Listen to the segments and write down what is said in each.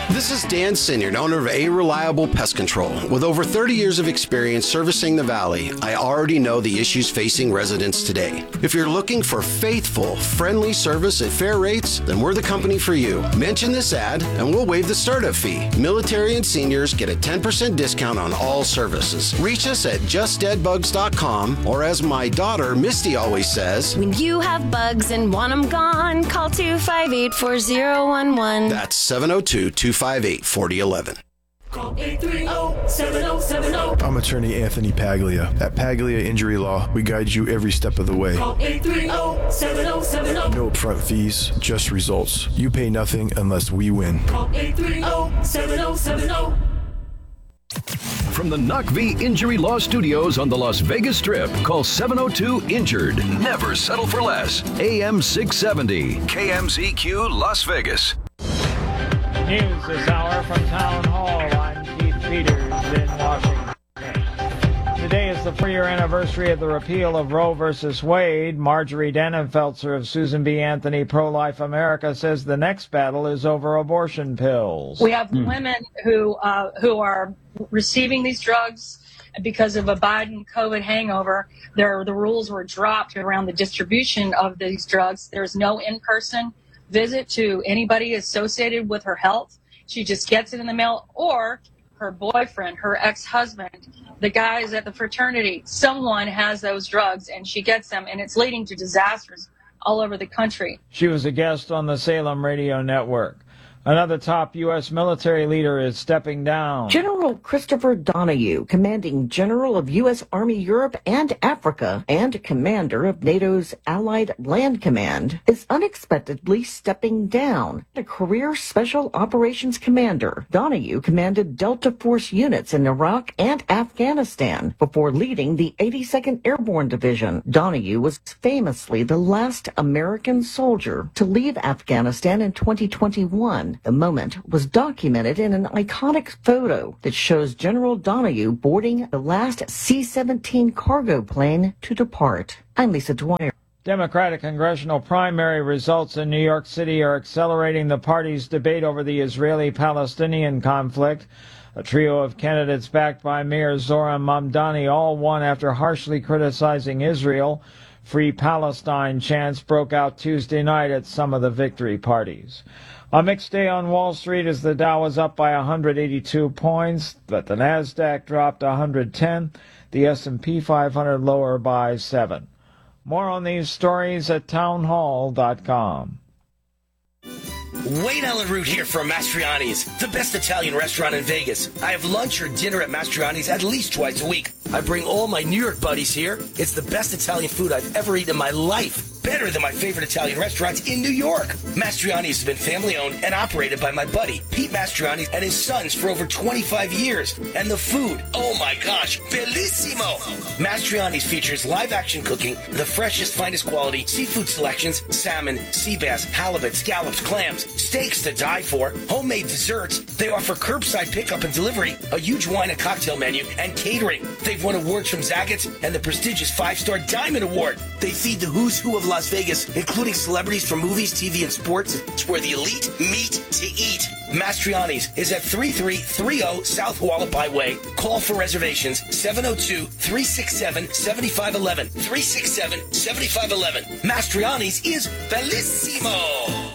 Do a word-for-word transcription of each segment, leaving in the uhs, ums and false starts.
This is Dan Sinyard, owner of A Reliable Pest Control. With over thirty years of experience servicing the Valley, I already know the issues facing residents today. If you're looking for faithful, friendly service at fair rates, then we're the company for you. Mention this ad and we'll waive the startup fee. Military and seniors get a ten percent discount on all services. Reach us at just dead bugs dot com, or as my daughter Misty always says, when you have bugs and want them gone, call two five eight, four zero one one. That's seven oh two, two five eight, four oh one one. Call eight three zero, seven zero seven zero. I'm attorney Anthony Paglia. At Paglia Injury Law, we guide you every step of the way. Call eight three zero, seven zero seven zero. No upfront fees, just results. You pay nothing unless we win. Call eight three zero, seven zero seven zero. From the N O C V Injury Law Studios on the Las Vegas Strip, call seven oh two injured. Never settle for less. A M six seventy, K M Z Q Las Vegas. News this hour from Town Hall. I'm Keith Peters in Washington. Today is the four-year anniversary of the repeal of Roe versus Wade. Marjorie Dannenfelser of Susan B. Anthony Pro-Life America says the next battle is over abortion pills. We have mm. women who uh, who are receiving these drugs because of a Biden COVID hangover. There, the rules were dropped around the distribution of these drugs. There's no in-person visit to anybody associated with her health. She just gets it in the mail, or her boyfriend, her ex-husband, the guys at the fraternity, someone has those drugs and she gets them, and it's leading to disasters all over the country. She was a guest on the Salem Radio Network. Another top U S military leader is stepping down. General Christopher Donahue, commanding general of U S Army Europe and Africa and commander of NATO's Allied Land Command, is unexpectedly stepping down. A career special operations commander, Donahue commanded Delta Force units in Iraq and Afghanistan before leading the eighty-second Airborne Division. Donahue was famously the last American soldier to leave Afghanistan in twenty twenty-one. The moment was documented in an iconic photo that shows General Donahue boarding the last C seventeen cargo plane to depart. I'm Lisa Dwyer. Democratic congressional primary results in New York City are accelerating the party's debate over the Israeli-Palestinian conflict. A trio of candidates backed by Mayor Zohran Mamdani all won after harshly criticizing Israel. Free Palestine chants broke out Tuesday night at some of the victory parties. A mixed day on Wall Street as the Dow was up by one hundred eighty-two points, but the Nasdaq dropped one hundred ten, the S and P five hundred lower by seven. More on these stories at town hall dot com. Wayne Allen Root here from Mastriani's, the best Italian restaurant in Vegas. I have lunch or dinner at Mastriani's at least twice a week. I bring all my New York buddies here. It's the best Italian food I've ever eaten in my life. Better than my favorite Italian restaurants in New York. Mastriani's has been family-owned and operated by my buddy, Pete Mastriani, and his sons for over twenty-five years. And the food, oh my gosh, bellissimo! Mastriani's features live-action cooking, the freshest, finest quality, seafood selections, salmon, sea bass, halibut, scallops, clams, steaks to die for, homemade desserts. They offer curbside pickup and delivery, a huge wine and cocktail menu, and catering. They've won awards from Zaggett's and the prestigious five-star Diamond Award. They feed the who's who of Las Vegas, including celebrities from movies, T V, and sports. It's where the elite meet to eat. Mastriani's is at thirty-three thirty South Hualapai Way. Call for reservations seven oh two, three six seven, seven five one one. three six seven, seven five one one. Mastriani's is bellissimo.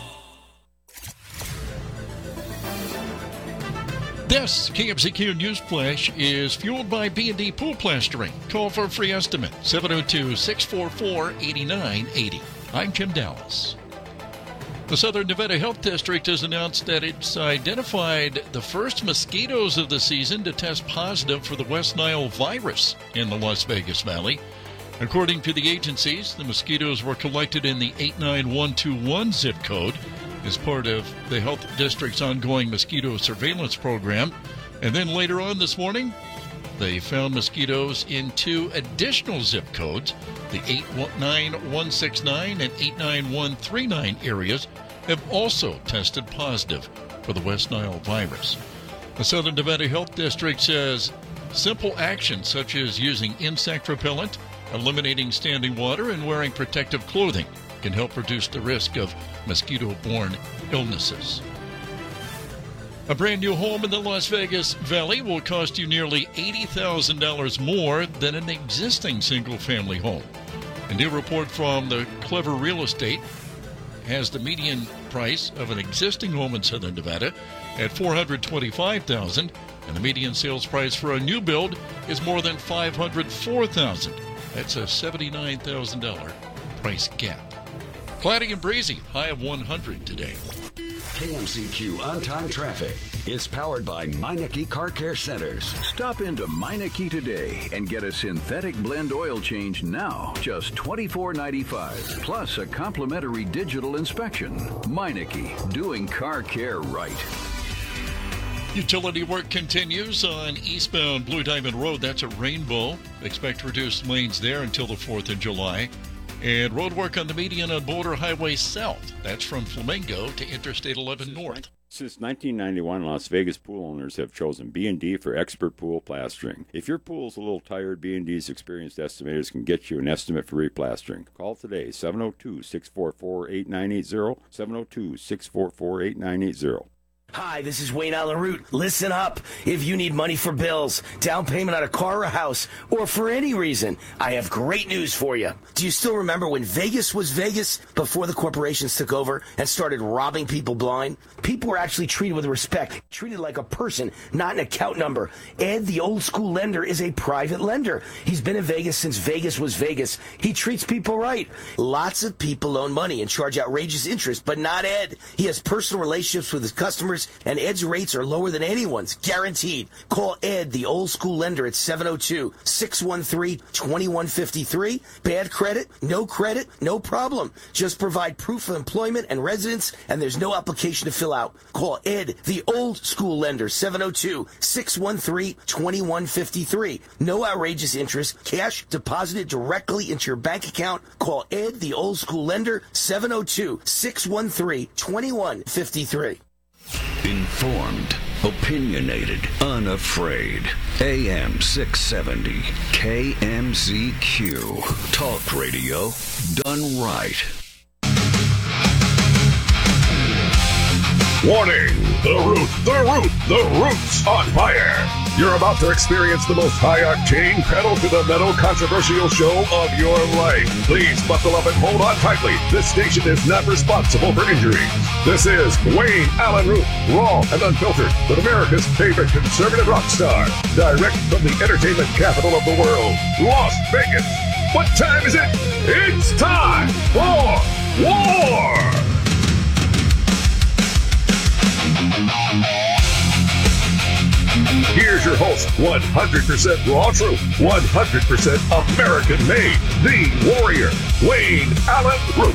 This K M Z Q News Flash is fueled by B and D Pool Plastering. Call for a free estimate, seven oh two, six four four, eight nine eight oh. I'm Jim Dallas. The Southern Nevada Health District has announced that it's identified the first mosquitoes of the season to test positive for the West Nile virus in the Las Vegas Valley. According to the agencies, the mosquitoes were collected in the eight nine one two one zip code as part of the health district's ongoing mosquito surveillance program. And then later on this morning, they found mosquitoes in two additional zip codes. The eight nine one six nine and eight nine one three nine areas have also tested positive for the West Nile virus. The Southern Nevada Health District says simple actions such as using insect repellent, eliminating standing water, and wearing protective clothing can help reduce the risk of mosquito-borne illnesses. A brand new home in the Las Vegas Valley will cost you nearly eighty thousand dollars more than an existing single-family home. A new report from the Clever Real Estate has the median price of an existing home in Southern Nevada at four hundred twenty-five thousand dollars, and the median sales price for a new build is more than five hundred four thousand dollars. That's a seventy-nine thousand dollars price gap. Cloudy and breezy, high of one hundred today. K M Z Q on-time traffic is powered by Meineke Car Care Centers. Stop into Meineke today and get a synthetic blend oil change now, just twenty-four ninety-five, plus a complimentary digital inspection. Meineke, doing car care right. Utility work continues on eastbound Blue Diamond Road. That's a Rainbow. Expect reduced lanes there until the fourth of July. And road work on the median on Boulder Highway South. That's from Flamingo to Interstate eleven North. Since nineteen ninety-one, Las Vegas pool owners have chosen B and D for expert pool plastering. If your pool's a little tired, B and D's experienced estimators can get you an estimate for replastering. Call today, seven oh two, six four four, eight nine eight zero, seven oh two, six four four, eight nine eight zero. Hi, this is Wayne Allen Root. Listen up. If you need money for bills, down payment on a car or a house, or for any reason, I have great news for you. Do you still remember when Vegas was Vegas before the corporations took over and started robbing people blind? People were actually treated with respect, treated like a person, not an account number. Ed, the old school lender, is a private lender. He's been in Vegas since Vegas was Vegas. He treats people right. Lots of people loan money and charge outrageous interest, but not Ed. He has personal relationships with his customers, and Ed's rates are lower than anyone's, guaranteed. Call Ed, the old school lender, at seven oh two, six one three, two one five three. Bad credit? No credit? No problem. Just provide proof of employment and residence, and there's no application to fill out. Call Ed, the old school lender, seven oh two, six one three, two one five three. No outrageous interest. Cash deposited directly into your bank account. Call Ed, the old school lender, seven oh two, six one three, two one five three. Informed, opinionated, unafraid. A M six seventy, K M Z Q. Talk radio done right. Warning! The Root, the Root, the Root's on fire! You're about to experience the most high-octane, pedal-to-the-metal controversial show of your life. Please buckle up and hold on tightly. This station is not responsible for injuries. This is Wayne Allen Root, raw and unfiltered, with America's favorite conservative rock star. Direct from the entertainment capital of the world, Las Vegas. What time is it? It's time for war! Here's your host, one hundred percent raw truth, one hundred percent American made, the warrior, Wayne Allen Root.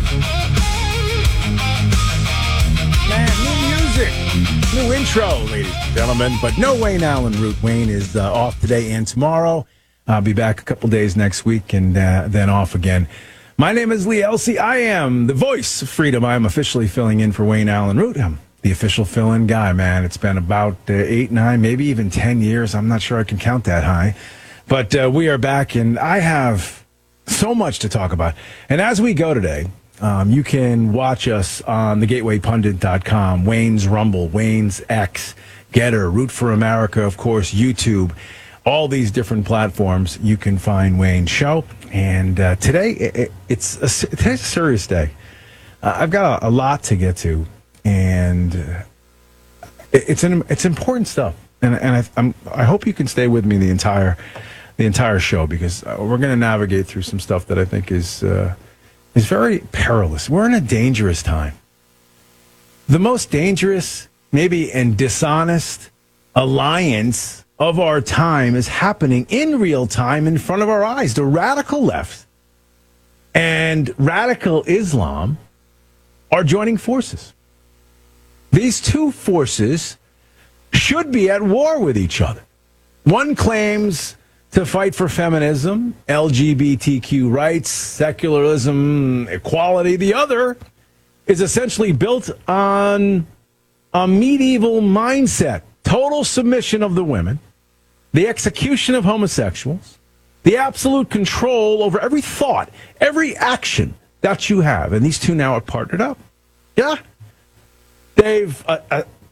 Man, new music, new intro, ladies and gentlemen, but no Wayne Allen Root. Wayne is uh, off today and tomorrow. I'll be back a couple days next week and uh, then off again. My name is Lee Elsey. I am the voice of freedom. I am officially filling in for Wayne Allen Root. I'm the official fill-in guy, man. It's been about uh, eight, nine, maybe even ten years. I'm not sure I can count that high. But uh, we are back, and I have so much to talk about. And as we go today, um, you can watch us on the gateway pundit dot com, Wayne's Rumble, Wayne's X, Getter, Root for America, of course, YouTube, all these different platforms. You can find Wayne's show. And uh, today, it, it's a, today's a serious day. Uh, I've got a, a lot to get to. And uh, it's an it's important stuff, and and I I'm, I hope you can stay with me the entire the entire show, because uh, we're going to navigate through some stuff that I think is uh, is very perilous. We're in a dangerous time. The most dangerous, maybe, and dishonest alliance of our time is happening in real time in front of our eyes. The radical left and radical Islam are joining forces. These two forces should be at war with each other. One claims to fight for feminism, L G B T Q rights, secularism, equality. The other is essentially built on a medieval mindset, total submission of the women, the execution of homosexuals, the absolute control over every thought, every action that you have. And these two now are partnered up. Yeah. They've uh, uh, uh,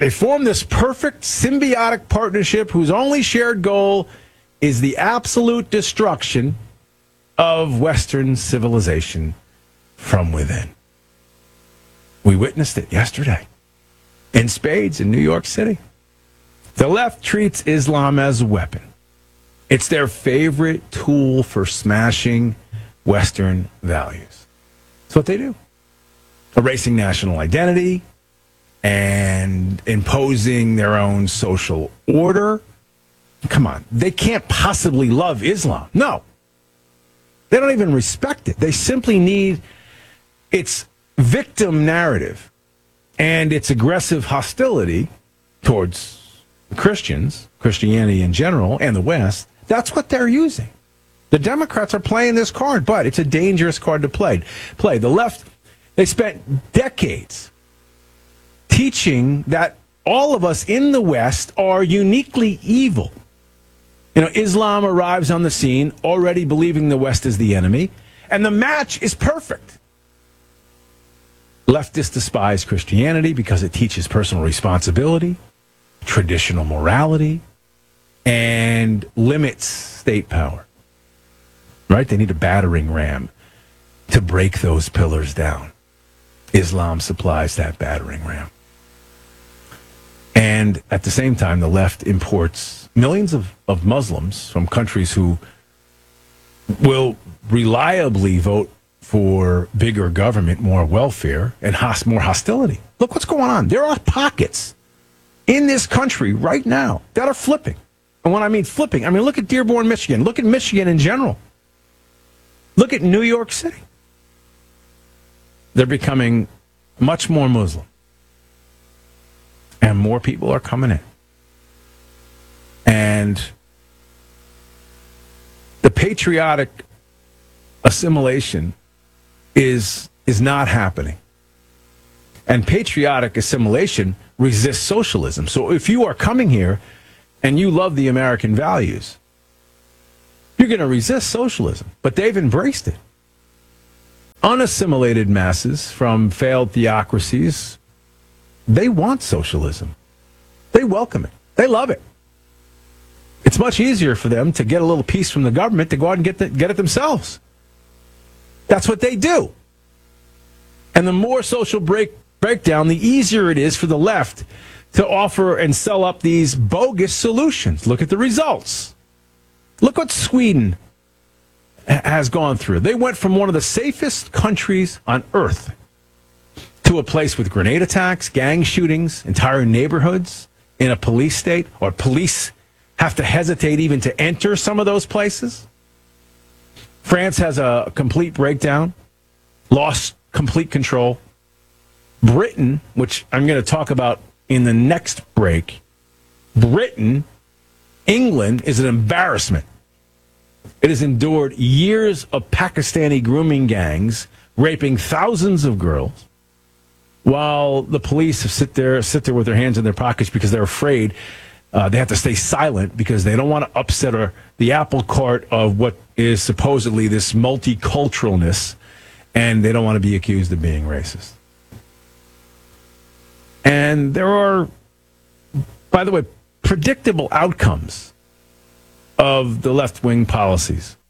They form this perfect symbiotic partnership whose only shared goal is the absolute destruction of Western civilization from within. We witnessed it yesterday in spades in New York City. The left treats Islam as a weapon. It's their favorite tool for smashing Western values. That's what they do. Erasing national identity and imposing their own social order. Come on. They can't possibly love Islam. No. They don't even respect it. They simply need its victim narrative and its aggressive hostility towards Christians, Christianity in general, and the West. That's what they're using. The Democrats are playing this card, but it's a dangerous card to play. Play. The left, they spent decades teaching that all of us in the West are uniquely evil. You know, Islam arrives on the scene already believing the West is the enemy, and the match is perfect. Leftists despise Christianity because it teaches personal responsibility, traditional morality, and limits state power. Right? They need a battering ram to break those pillars down. Islam supplies that battering ram. And at the same time, the left imports millions of, of Muslims from countries who will reliably vote for bigger government, more welfare, and hos- more hostility. Look what's going on. There are pockets in this country right now that are flipping. And when I mean flipping, I mean look at Dearborn, Michigan. Look at Michigan in general. Look at New York City. They're becoming much more Muslim. And more people are coming in. And the patriotic assimilation is, is not happening. And patriotic assimilation resists socialism. So if you are coming here and you love the American values, you're going to resist socialism. But they've embraced it. Unassimilated masses from failed theocracies, they want socialism. They welcome it. They love it. It's much easier for them to get a little piece from the government to go out and get, the, get it themselves. That's what they do. And the more social break, breakdown, the easier it is for the left to offer and sell up these bogus solutions. Look at the results. Look what Sweden has gone through. They went from one of the safest countries on earth to a place with grenade attacks, gang shootings, entire neighborhoods in a police state, or police have to hesitate even to enter some of those places. France has a complete breakdown, lost complete control. Britain, which I'm going to talk about in the next break, Britain, England is an embarrassment. It has endured years of Pakistani grooming gangs raping thousands of girls, while the police sit there, sit there with their hands in their pockets because they're afraid. Uh, they have to stay silent because they don't want to upset or the apple cart of what is supposedly this multiculturalness, and they don't want to be accused of being racist. And there are, by the way, predictable outcomes of the left-wing policies.